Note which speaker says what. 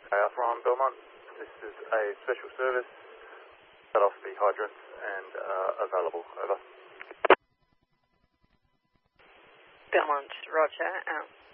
Speaker 1: From Belmont, this is a special service. Cut off the hydrant and available. Over.
Speaker 2: Belmont, roger, out.